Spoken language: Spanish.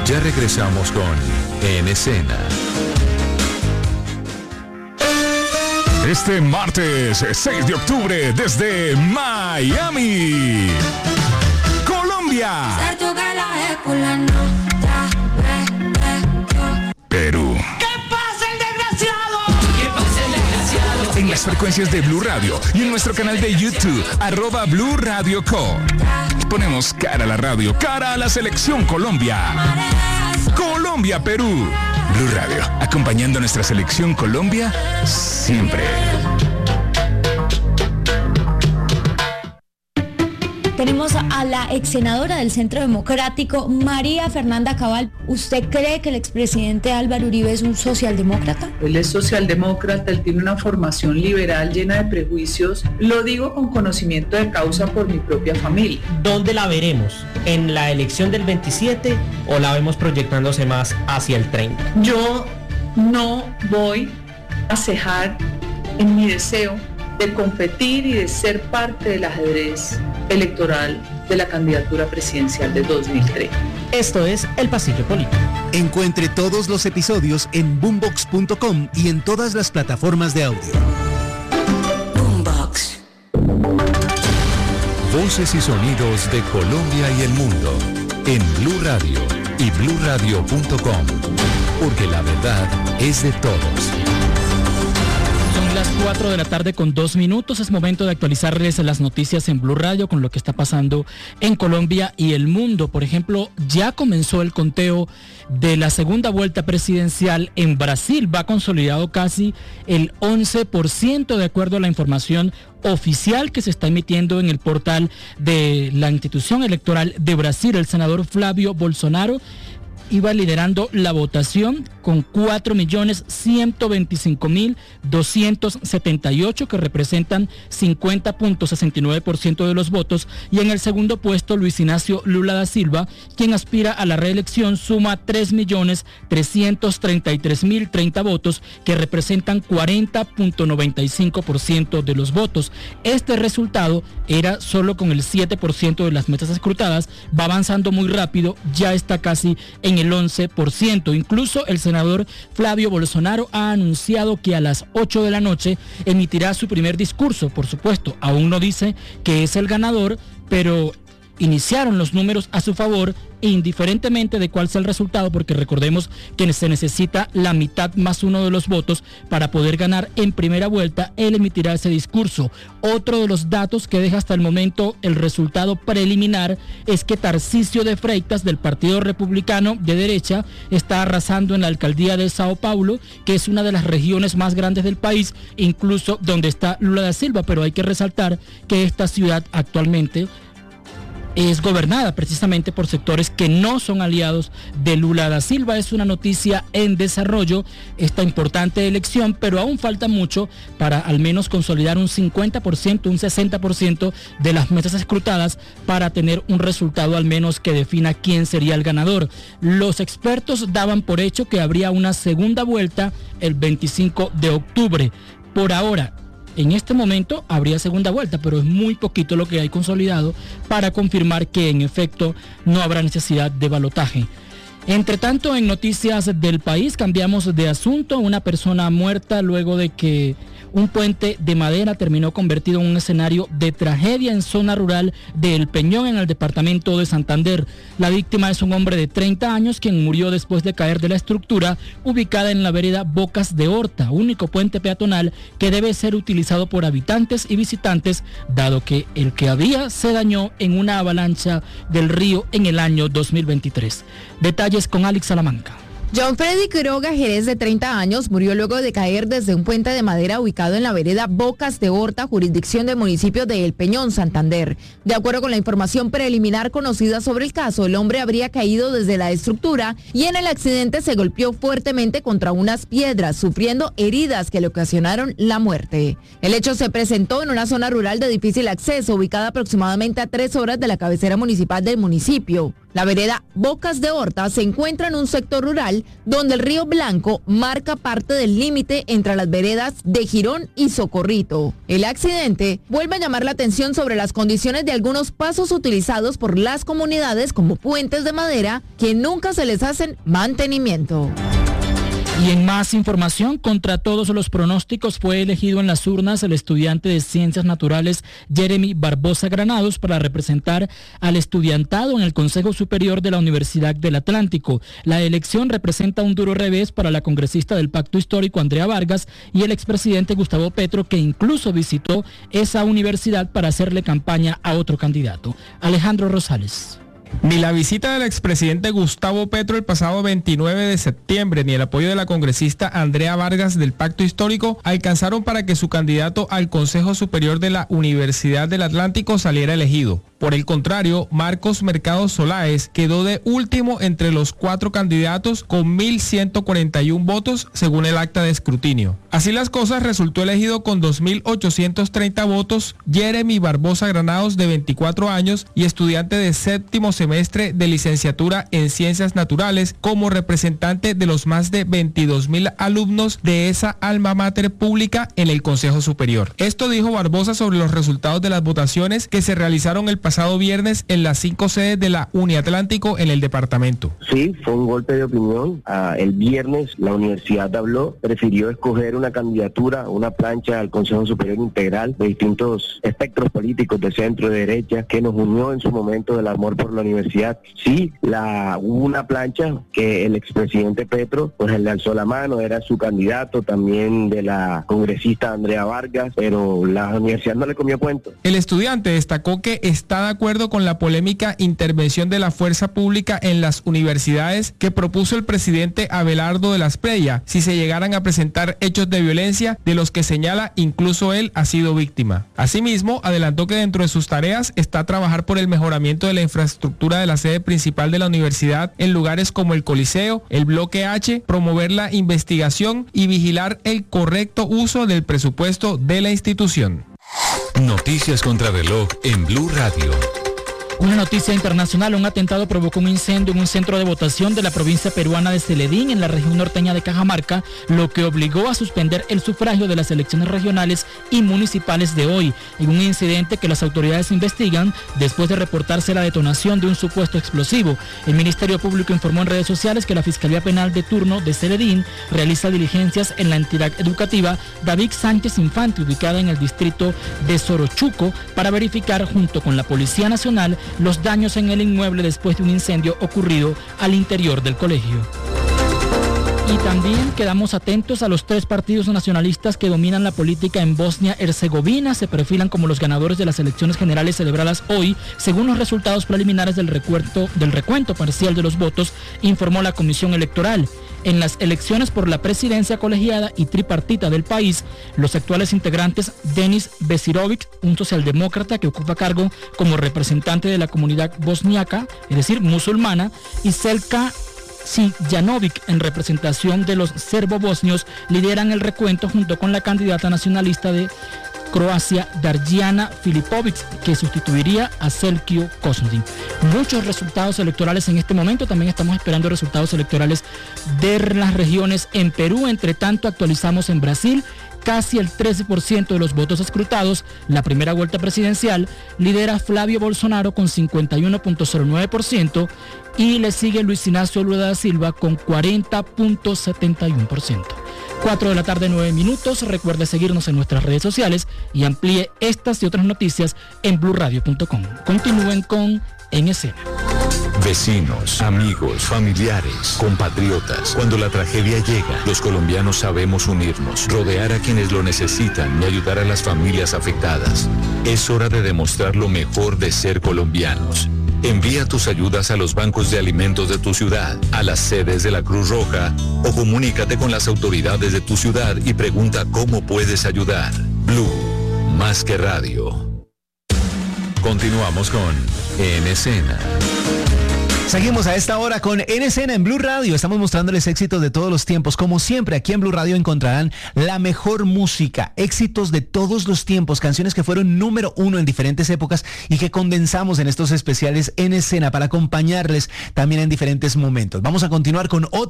Ya regresamos con En Escena. Este martes 6 de octubre desde Miami, Colombia, Perú. ¿Qué pasa el desgraciado? En las frecuencias de Blue Radio y en nuestro canal de YouTube, @Blue Radio Co. Ponemos cara a la radio, cara a la selección Colombia. Colombia, Perú. Blue Radio, acompañando a nuestra selección Colombia siempre. Tenemos a la ex senadora del Centro Democrático, María Fernanda Cabal. ¿Usted cree que el expresidente Álvaro Uribe es un socialdemócrata? Él es socialdemócrata, él tiene una formación liberal llena de prejuicios. Lo digo con conocimiento de causa por mi propia familia. ¿Dónde la veremos? ¿En la elección del 27 o la vemos proyectándose más hacia el 30? Yo no voy a cejar en mi deseo de competir y de ser parte del ajedrez electoral de la candidatura presidencial de 2003. Esto es El Pasillo Político. Encuentre todos los episodios en boombox.com y en todas las plataformas de audio. Boombox. Voces y sonidos de Colombia y el mundo en Blue Radio y bluradio.com, porque la verdad es de todos. Son las 4 de la tarde con 2 minutos. Es momento de actualizarles las noticias en Blue Radio con lo que está pasando en Colombia y el mundo. Por ejemplo, ya comenzó el conteo de la segunda vuelta presidencial en Brasil. Va consolidado casi el 11% de acuerdo a la información oficial que se está emitiendo en el portal de la institución electoral de Brasil. El senador Flavio Bolsonaro iba liderando la votación con 4.125.278, que representan 50.69% de los votos, y en el segundo puesto Luis Ignacio Lula da Silva, quien aspira a la reelección, suma 3.333.030 votos, que representan 40.95% de los votos. Este resultado era solo con el 7% de las mesas escrutadas, va avanzando muy rápido, ya está casi en el 11%. Incluso el senador Flavio Bolsonaro ha anunciado que a las 8 de la noche emitirá su primer discurso. Por supuesto, aún no dice que es el ganador, pero iniciaron los números a su favor, indiferentemente de cuál sea el resultado, porque recordemos que se necesita la mitad más uno de los votos para poder ganar en primera vuelta. Él emitirá ese discurso. Otro de los datos que deja hasta el momento el resultado preliminar es que Tarcisio de Freitas, del Partido Republicano de derecha, está arrasando en la alcaldía de Sao Paulo, que es una de las regiones más grandes del país, incluso donde está Lula da Silva, pero hay que resaltar que esta ciudad actualmente es gobernada precisamente por sectores que no son aliados de Lula da Silva. Es una noticia en desarrollo esta importante elección, pero aún falta mucho para al menos consolidar un 50%, un 60% de las mesas escrutadas para tener un resultado al menos que defina quién sería el ganador. Los expertos daban por hecho que habría una segunda vuelta el 25 de octubre. Por ahora, en este momento habría segunda vuelta, pero es muy poquito lo que hay consolidado para confirmar que en efecto no habrá necesidad de balotaje. Entre tanto, en noticias del país, cambiamos de asunto. Una persona muerta luego de que un puente de madera terminó convertido en un escenario de tragedia en zona rural de El Peñón, en el departamento de Santander. La víctima es un hombre de 30 años quien murió después de caer de la estructura ubicada en la vereda Bocas de Horta, único puente peatonal que debe ser utilizado por habitantes y visitantes, dado que el que había se dañó en una avalancha del río en el año 2023. Detalles con Alex Salamanca. John Freddy Quiroga Jerez, de 30 años, murió luego de caer desde un puente de madera ubicado en la vereda Bocas de Horta, jurisdicción del municipio de El Peñón, Santander. De acuerdo con la información preliminar conocida sobre el caso, el hombre habría caído desde la estructura y en el accidente se golpeó fuertemente contra unas piedras, sufriendo heridas que le ocasionaron la muerte. El hecho se presentó en una zona rural de difícil acceso, ubicada aproximadamente a 3 horas de la cabecera municipal del municipio. La vereda Bocas de Horta se encuentra en un sector rural donde el río Blanco marca parte del límite entre las veredas de Girón y Socorrito. El accidente vuelve a llamar la atención sobre las condiciones de algunos pasos utilizados por las comunidades como puentes de madera que nunca se les hacen mantenimiento. Y en más información, contra todos los pronósticos, fue elegido en las urnas el estudiante de Ciencias Naturales Jeremy Barbosa Granados para representar al estudiantado en el Consejo Superior de la Universidad del Atlántico. La elección representa un duro revés para la congresista del Pacto Histórico Andrea Vargas y el expresidente Gustavo Petro, que incluso visitó esa universidad para hacerle campaña a otro candidato. Alejandro Rosales. Ni la visita del expresidente Gustavo Petro el pasado 29 de septiembre ni el apoyo de la congresista Andrea Vargas del Pacto Histórico alcanzaron para que su candidato al Consejo Superior de la Universidad del Atlántico saliera elegido. Por el contrario, Marcos Mercado Soláez quedó de último entre los 4 candidatos con 1.141 votos según el acta de escrutinio. Así las cosas, resultó elegido con 2.830 votos Jeremy Barbosa Granados, de 24 años y estudiante de séptimo semestre de licenciatura en Ciencias Naturales, como representante de los más de 22.000 alumnos de esa alma mater pública en el Consejo Superior. Esto dijo Barbosa sobre los resultados de las votaciones que se realizaron el pasado viernes en las 5 sedes de la Uniatlántico en el departamento. Sí, fue un golpe de opinión. El viernes la universidad habló, prefirió escoger una candidatura, una plancha al Consejo Superior Integral de distintos espectros políticos de centro y de derecha, que nos unió en su momento del amor por la universidad. Sí, hubo una plancha que el expresidente Petro pues le alzó la mano, era su candidato, también de la congresista Andrea Vargas, pero la universidad no le comió cuento. El estudiante destacó que está de acuerdo con la polémica intervención de la fuerza pública en las universidades que propuso el presidente Abelardo de la Espriella si se llegaran a presentar hechos de violencia de los que señala incluso él ha sido víctima. Asimismo, adelantó que dentro de sus tareas está trabajar por el mejoramiento de la infraestructura de la sede principal de la universidad en lugares como el Coliseo, el Bloque H, promover la investigación y vigilar el correcto uso del presupuesto de la institución. Noticias contra reloj en Blue Radio. Una noticia internacional: un atentado provocó un incendio en un centro de votación de la provincia peruana de Celedín, en la región norteña de Cajamarca, lo que obligó a suspender el sufragio de las elecciones regionales y municipales de hoy, en un incidente que las autoridades investigan después de reportarse la detonación de un supuesto explosivo. El Ministerio Público informó en redes sociales que la Fiscalía Penal de turno de Celedín realiza diligencias en la entidad educativa David Sánchez Infante, ubicada en el distrito de Sorochuco, para verificar junto con la Policía Nacional los daños en el inmueble después de un incendio ocurrido al interior del colegio. Y también quedamos atentos a los 3 partidos nacionalistas que dominan la política en Bosnia-Herzegovina. Se perfilan como los ganadores de las elecciones generales celebradas hoy, según los resultados preliminares del recuento parcial de los votos, informó la Comisión Electoral. En las elecciones por la presidencia colegiada y tripartita del país, los actuales integrantes Denis Besirovic, un socialdemócrata que ocupa cargo como representante de la comunidad bosniaca, es decir, musulmana, y Selka Sijanovic, en representación de los serbo-bosnios, lideran el recuento junto con la candidata nacionalista de Croacia, Darjana Filipovic, que sustituiría a Selkio Kosmodin. Muchos resultados electorales en este momento. También estamos esperando resultados electorales de las regiones en Perú. Entre tanto, actualizamos en Brasil. Casi el 13% de los votos escrutados, la primera vuelta presidencial, lidera Flavio Bolsonaro con 51.09% y le sigue Luis Ignacio Lula da Silva con 40.71%. 4 de la tarde, 9 minutos. Recuerde seguirnos en nuestras redes sociales y amplíe estas y otras noticias en bluradio.com. Continúen con En Escena. Vecinos, amigos, familiares, compatriotas. Cuando la tragedia llega, los colombianos sabemos unirnos, rodear a quienes lo necesitan y ayudar a las familias afectadas. Es hora de demostrar lo mejor de ser colombianos. Envía tus ayudas a los bancos de alimentos de tu ciudad, a las sedes de la Cruz Roja, o comunícate con las autoridades de tu ciudad y pregunta cómo puedes ayudar. Blue, más que radio. Continuamos con En Escena. Seguimos a esta hora con En Escena en Blue Radio. Estamos mostrándoles éxitos de todos los tiempos. Como siempre, aquí en Blue Radio encontrarán la mejor música, éxitos de todos los tiempos, canciones que fueron número 1 en diferentes épocas y que condensamos en estos especiales En Escena para acompañarles también en diferentes momentos. Vamos a continuar con otro